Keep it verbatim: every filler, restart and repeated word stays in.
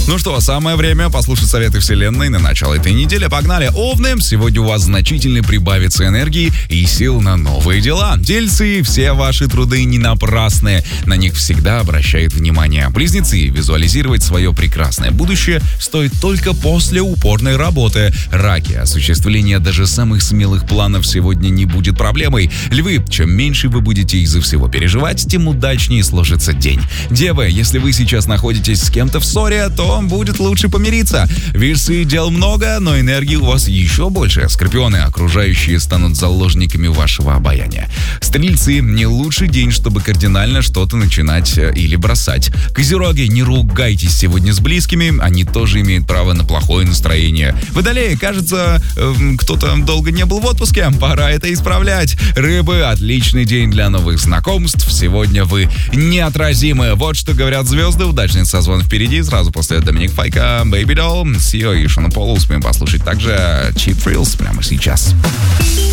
Ну что, самое время послушать советы вселенной на начало этой недели. Погнали! Овны, сегодня у вас значительно прибавится энергии и сил на новые дела. Тельцы, все ваши труды не напрасны. На них всегда обращает внимание. Близнецы, визуализировать свое прекрасное будущее стоит только после упорной работы. Раки, осуществление даже самых смелых планов сегодня не будет проблемой. Львы, чем меньше вы будете из-за всего переживать, тем удачнее сложится день. Девы, если вы сейчас находитесь с кем-то в ссоре, то будет лучше помириться. Весы, дел много, но энергии у вас еще больше. Скорпионы, окружающие станут заложниками вашего обаяния. Стрельцы, не лучший день, чтобы кардинально что-то начинать или бросать. Козероги, не ругайтесь сегодня с близкими, они тоже имеют право на плохое настроение. Водолеи, кажется, кто-то долго не был в отпуске, пора это исправлять. Рыбы, отличный день для новых знакомств, сегодня вы неотразимы. Вот что говорят звезды, удачный созвон впереди, сразу после Доминик Файка, Baby Doll, Сио и Шона Пола успеем послушать также Cheap Thrills прямо сейчас.